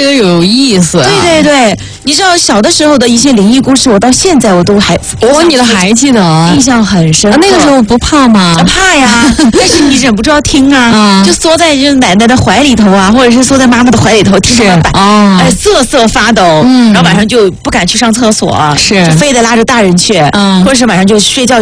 个有意思啊。 对对对，你知道小的时候的一些灵异故事，我到现在我都还你都还记得啊？ 印象很深刻。 那个时候不怕吗？ 怕呀，但是你忍不住要听啊，就缩在就是奶奶的怀里头啊，或者是缩在妈妈的怀里头，听着瑟瑟发抖，然后晚上就不敢去上厕所， 是就非得拉着大人去，或者是晚上就睡觉